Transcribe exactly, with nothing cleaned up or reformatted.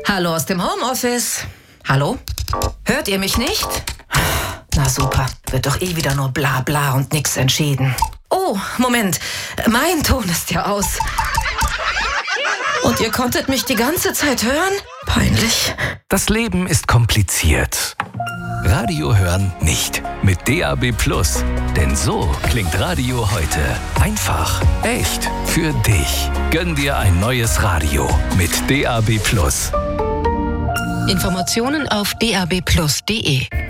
Hallo aus dem Homeoffice. Hallo? Hört ihr mich nicht? Na super, wird doch eh wieder nur bla bla und nix entschieden. Oh, Moment, mein Ton ist ja aus. Und ihr konntet mich die ganze Zeit hören? Peinlich. Das Leben ist kompliziert. Radio hören nicht mit D A B Plus. Denn so klingt Radio heute. Einfach, echt, für dich. Gönn dir ein neues Radio mit D A B Plus. Informationen auf d a b plus punkt d e.